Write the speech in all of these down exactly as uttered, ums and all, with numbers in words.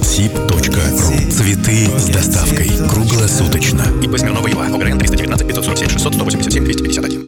артсиб точка ру. Цветы с доставкой круглосуточно. ип Смирнова Ева. ОГРН триста девятнадцать пятьсот сорок семь шестьсот сто восемьдесят семь двести пятьдесят один.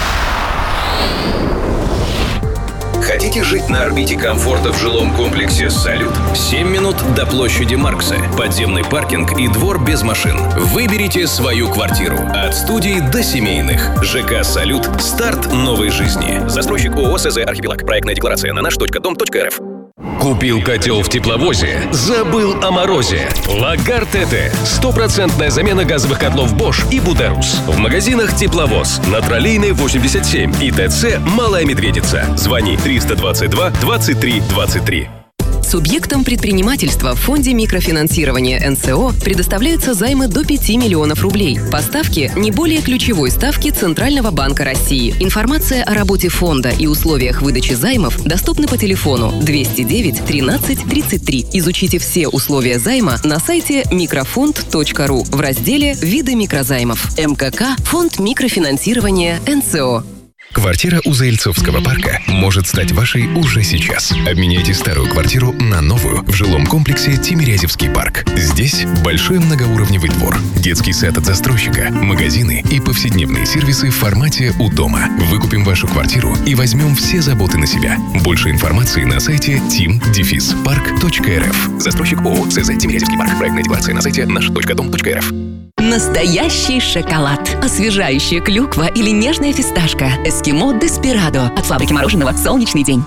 Хотите жить на орбите комфорта в жилом комплексе «Салют»? семь минут до площади Маркса, подземный паркинг и двор без машин. Выберите свою квартиру. От студий до семейных. ЖК «Салют». Старт новой жизни. Застройщик ООО СЗ «Архипелаг». Проектная декларация на наш точка дом точка рф. Купил котел в тепловозе? Забыл о морозе. Лагар ТТ. Стопроцентная замена газовых котлов Bosch и Buderus. В магазинах Тепловоз. На Троллейной восемьдесят семь и ТЦ «Малая Медведица». Звони триста двадцать два двадцать три двадцать три. Субъектам предпринимательства в фонде микрофинансирования эн цэ о предоставляются займы до пяти миллионов рублей. По ставке не более ключевой ставки Центрального банка России. Информация о работе фонда и условиях выдачи займов доступны по телефону двести девять тринадцать тридцать три. Изучите все условия займа на сайте микрофонд точка ру в разделе «Виды микрозаймов». эм ка ка – Фонд микрофинансирования эн цэ о. Квартира у Заильцовского парка может стать вашей уже сейчас. Обменяйте старую квартиру на новую в жилом комплексе Тимирязевский парк. Здесь большой многоуровневый двор, детский сад от застройщика, магазины и повседневные сервисы в формате «У дома». Выкупим вашу квартиру и возьмем все заботы на себя. Больше информации на сайте тим парк точка эр эф. Застройщик ООО СЗ Тимирязевский парк. Проектная декларация на сайте наш точка дом точка эр эф. Настоящий шоколад. Освежающая клюква или нежная фисташка. Эскимо Деспирадо. От фабрики мороженого «Солнечный день».